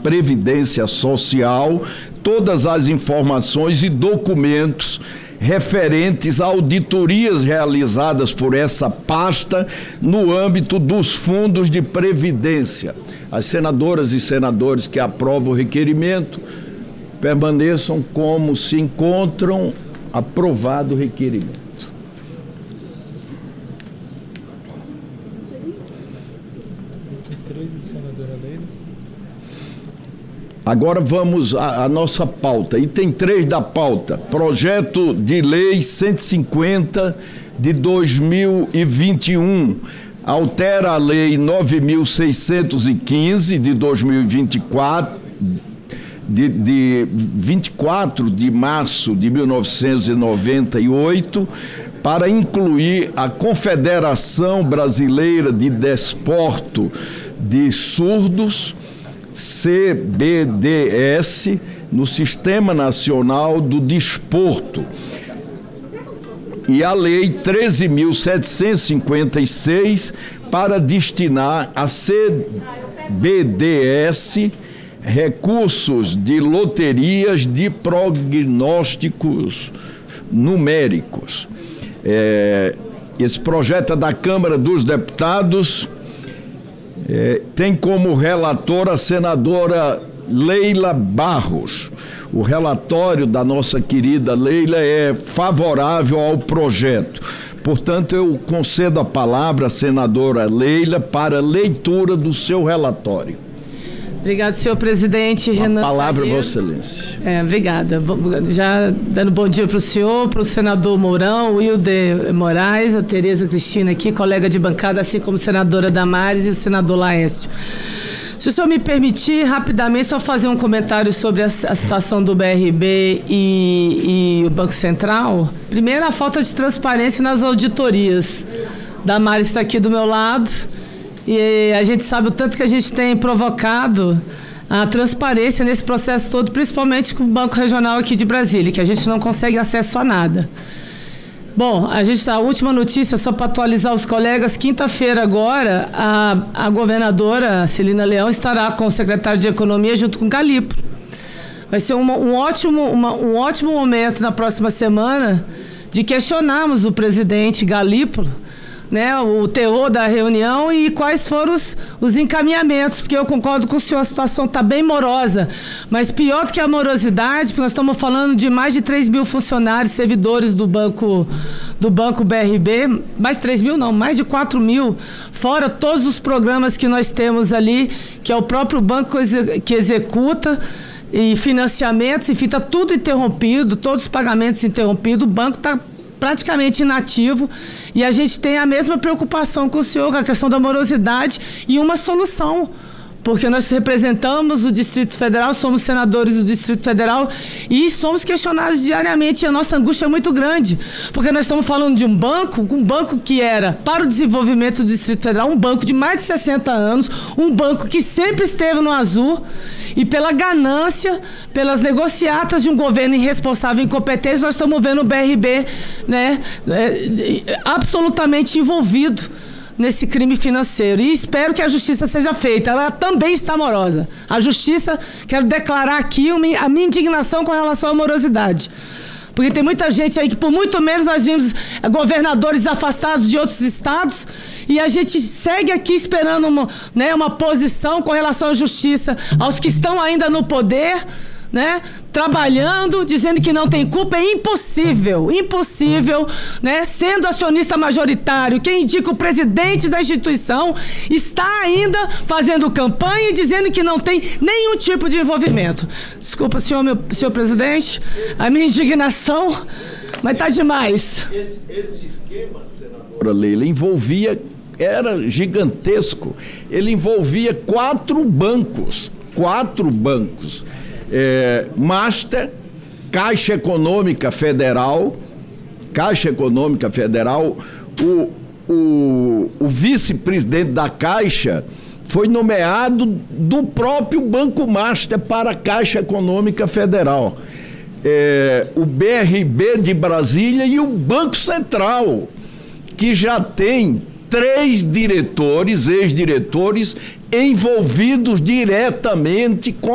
Previdência Social todas as informações e documentos referentes a auditorias realizadas por essa pasta no âmbito dos fundos de previdência. As senadoras e senadores que aprovam o requerimento permaneçam como se encontram. Aprovado o requerimento. Agora vamos à nossa pauta. Item 3 da pauta. Projeto de Lei 150 de 2021. Altera a Lei 9.615 de 2024, de 24 de março de 1998, para incluir a Confederação Brasileira de Desporto de Surdos, CBDS, no Sistema Nacional do Desporto, e a Lei 13.756 para destinar a CBDS recursos de loterias de prognósticos numéricos. Esse projeto é da Câmara dos Deputados. Tem como relatora a senadora Leila Barros. O relatório da nossa querida Leila é favorável ao projeto. Portanto, eu concedo a palavra à senadora Leila para leitura do seu relatório. Obrigado, senhor presidente. Renan. A palavra, Vossa Excelência. Obrigada. Já dando bom dia para o senhor, para o senador Mourão, Wilder Moraes, a Tereza Cristina aqui, colega de bancada, assim como a senadora Damares e o senador Laércio. Se o senhor me permitir, rapidamente, só fazer um comentário sobre a situação do BRB e o Banco Central. Primeiro, a falta de transparência nas auditorias. Damares está aqui do meu lado. E a gente sabe o tanto que a gente tem provocado a transparência nesse processo todo, principalmente com o Banco Regional aqui de Brasília, que a gente não consegue acesso a nada. Bom, a última notícia, só para atualizar os colegas, quinta-feira agora, a governadora Celina Leão estará com o secretário de Economia junto com o Galípolo. Vai ser um ótimo momento na próxima semana de questionarmos o presidente Galípolo, né, o teor da reunião e quais foram os encaminhamentos, porque eu concordo com o senhor, a situação está bem morosa, mas pior do que a morosidade, porque nós estamos falando de mais de 3 mil funcionários, servidores do Banco BRB, mais 3 mil não, mais de 4 mil, fora todos os programas que nós temos ali, que é o próprio banco que executa, e financiamentos, enfim, está tudo interrompido, todos os pagamentos interrompidos, o banco está praticamente inativo, e a gente tem a mesma preocupação com o senhor, com a questão da morosidade e uma solução, porque nós representamos o Distrito Federal, somos senadores do Distrito Federal e somos questionados diariamente, e a nossa angústia é muito grande, porque nós estamos falando de um banco que era para o desenvolvimento do Distrito Federal, um banco de mais de 60 anos, um banco que sempre esteve no azul, e pela ganância, pelas negociatas de um governo irresponsável e incompetente, nós estamos vendo o BRB, né, absolutamente envolvido nesse crime financeiro. E espero que a justiça seja feita. Ela também está morosa. A justiça, quero declarar aqui a minha indignação com relação à morosidade. Porque tem muita gente aí que, por muito menos, nós vimos governadores afastados de outros estados, e a gente segue aqui esperando uma posição com relação à justiça aos que estão ainda no poder, né, trabalhando, dizendo que não tem culpa. É impossível, né, sendo acionista majoritário, quem indica o presidente da instituição está ainda fazendo campanha e dizendo que não tem nenhum tipo de envolvimento. Desculpa, senhor presidente, a minha indignação, mas está demais. Esse esquema, senadora Leila, era gigantesco. Ele envolvia 4 bancos. Master, Caixa Econômica Federal, o vice-presidente da Caixa foi nomeado do próprio Banco Master para a Caixa Econômica Federal. O BRB de Brasília e o Banco Central, que já tem 3 diretores, ex-diretores, envolvidos diretamente com